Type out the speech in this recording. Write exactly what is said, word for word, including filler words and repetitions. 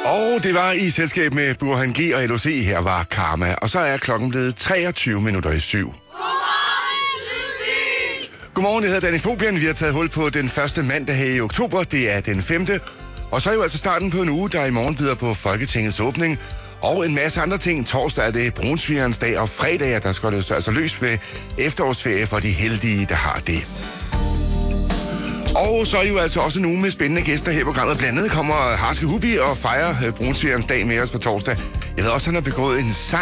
Og det var i selskab med Burhan G og L O C. Her var Karma. Og så er klokken blevet treogtyve minutter i syv. Godmorgen, jeg hedder Danny Fobian. Vi har taget hul på den første mandag her i oktober. Det er den femte. Og så er jo altså starten på en uge, der i morgen byder på Folketingets åbning. Og en masse andre ting. Torsdag er det brunsvigerens dag, og fredag der skal det altså løs med efterårsferie for de heldige, der har det. Og så er jo altså også en uge med spændende gæster her på programmet. Blandt andet kommer Harske Hubi og fejrer brunsvigerens dag med os på torsdag. Jeg ved også, han har begået en